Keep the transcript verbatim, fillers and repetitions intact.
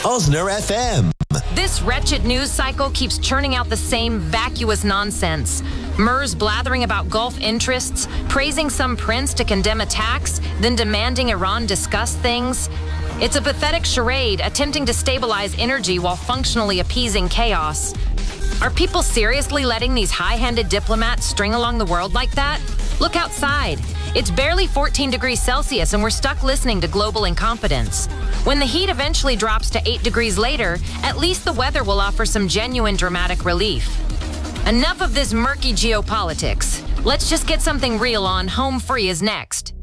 Osner F M. This wretched news cycle keeps churning out the same vacuous nonsense. Murs blathering about Gulf interests, praising some prince to condemn attacks, then demanding Iran discuss things. It's a pathetic charade attempting to stabilize energy while functionally appeasing chaos. Are people seriously letting these high-handed diplomats string along the world like that? Look outside. It's barely fourteen degrees Celsius and we're stuck listening to global incompetence. When the heat eventually drops to eight degrees later, at least the weather will offer some genuine dramatic relief. Enough of this murky geopolitics. Let's just get something real on. Home Free is next.